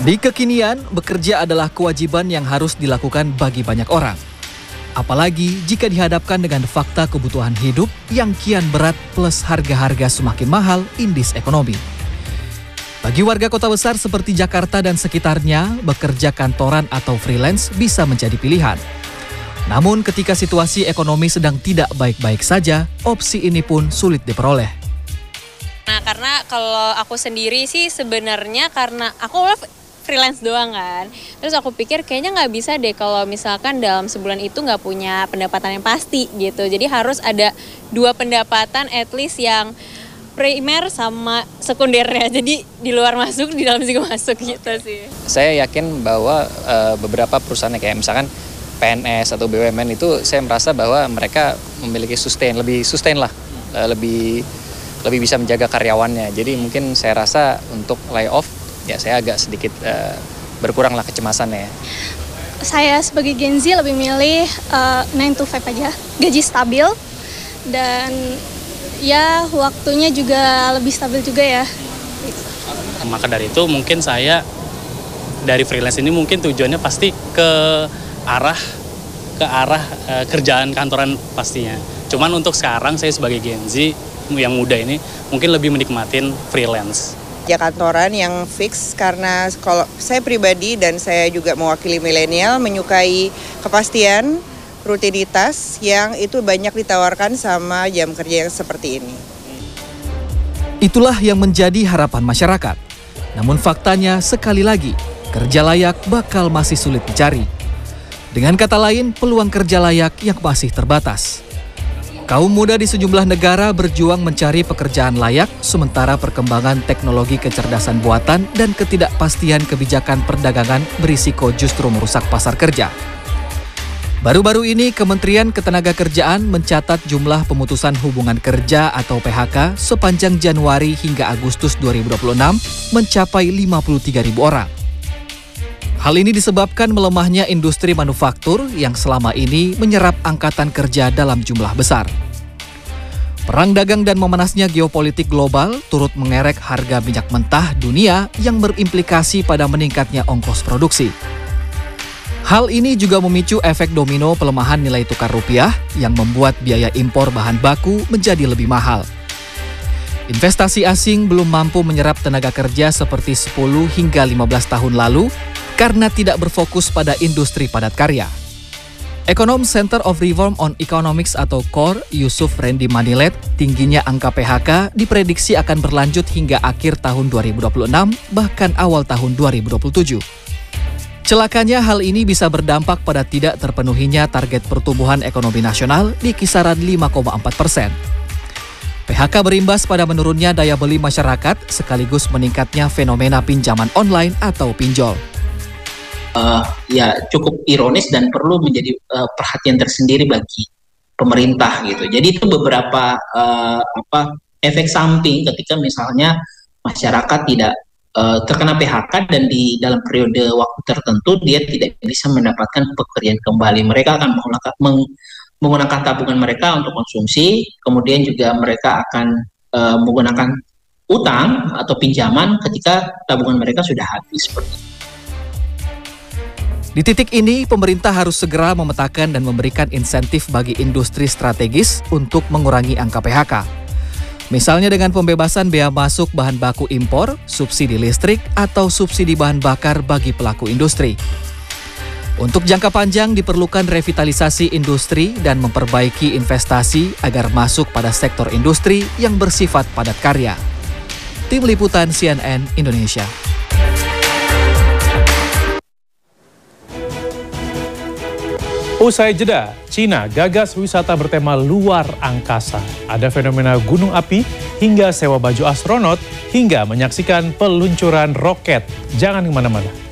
Di kekinian, bekerja adalah kewajiban yang harus dilakukan bagi banyak orang. Apalagi jika dihadapkan dengan fakta kebutuhan hidup yang kian berat plus harga-harga semakin mahal indis ekonomi. Bagi warga kota besar seperti Jakarta dan sekitarnya, bekerja kantoran atau freelance bisa menjadi pilihan. Namun ketika situasi ekonomi sedang tidak baik-baik saja, opsi ini pun sulit diperoleh. Nah, karena kalau aku sendiri sih sebenarnya karena aku freelance doang kan. Terus aku pikir kayaknya nggak bisa deh kalau misalkan dalam sebulan itu nggak punya pendapatan yang pasti gitu. Jadi harus ada 2 pendapatan at least yang primer sama sekundernya. Jadi di luar masuk, di dalam juga masuk gitu sih. Saya yakin bahwa beberapa perusahaan kayak misalkan PNS atau BUMN itu saya merasa bahwa mereka memiliki lebih sustain lah, lebih bisa menjaga karyawannya. Jadi mungkin saya rasa untuk layoff ya saya agak sedikit berkuranglah kecemasannya. Saya sebagai Gen Z lebih milih 9 to 5 aja, gaji stabil dan ya waktunya juga lebih stabil juga ya. Maka dari itu mungkin saya dari freelance ini mungkin tujuannya pasti ke arah kerjaan kantoran pastinya. Cuman untuk sekarang saya sebagai Gen Z yang muda ini mungkin lebih menikmatin freelance. Kerja kantoran yang fix karena kalau saya pribadi dan saya juga mewakili milenial menyukai kepastian, rutinitas yang itu banyak ditawarkan sama jam kerja yang seperti ini. Itulah yang menjadi harapan masyarakat. Namun faktanya sekali lagi, kerja layak bakal masih sulit dicari. Dengan kata lain, peluang kerja layak yang masih terbatas. Kaum muda di sejumlah negara berjuang mencari pekerjaan layak, sementara perkembangan teknologi kecerdasan buatan dan ketidakpastian kebijakan perdagangan berisiko justru merusak pasar kerja. Baru-baru ini, Kementerian Ketenagakerjaan mencatat jumlah pemutusan hubungan kerja atau PHK sepanjang Januari hingga Agustus 2026 mencapai 53.000 orang. Hal ini disebabkan melemahnya industri manufaktur yang selama ini menyerap angkatan kerja dalam jumlah besar. Perang dagang dan memanasnya geopolitik global turut mengerek harga minyak mentah dunia yang berimplikasi pada meningkatnya ongkos produksi. Hal ini juga memicu efek domino pelemahan nilai tukar rupiah yang membuat biaya impor bahan baku menjadi lebih mahal. Investasi asing belum mampu menyerap tenaga kerja seperti 10 hingga 15 tahun lalu karena tidak berfokus pada industri padat karya. Ekonom Center of Reform on Economics atau CORE, Yusuf Randy Manilet, tingginya angka PHK diprediksi akan berlanjut hingga akhir tahun 2026, bahkan awal tahun 2027. Celakanya hal ini bisa berdampak pada tidak terpenuhinya target pertumbuhan ekonomi nasional di kisaran 5,4%. PHK berimbas pada menurunnya daya beli masyarakat sekaligus meningkatnya fenomena pinjaman online atau pinjol. Ya cukup ironis dan perlu menjadi perhatian tersendiri bagi pemerintah gitu. Jadi itu beberapa efek samping ketika misalnya masyarakat tidak terkena PHK dan di dalam periode waktu tertentu dia tidak bisa mendapatkan pekerjaan kembali. Mereka akan menggunakan tabungan mereka untuk konsumsi, kemudian juga mereka akan menggunakan utang atau pinjaman ketika tabungan mereka sudah habis seperti itu. Di titik ini, pemerintah harus segera memetakan dan memberikan insentif bagi industri strategis untuk mengurangi angka PHK. Misalnya dengan pembebasan bea masuk bahan baku impor, subsidi listrik, atau subsidi bahan bakar bagi pelaku industri. Untuk jangka panjang diperlukan revitalisasi industri dan memperbaiki investasi agar masuk pada sektor industri yang bersifat padat karya. Tim Liputan CNN Indonesia. Usai jeda, Cina gagas wisata bertema luar angkasa. Ada fenomena gunung api hingga sewa baju astronot hingga menyaksikan peluncuran roket. Jangan kemana-mana.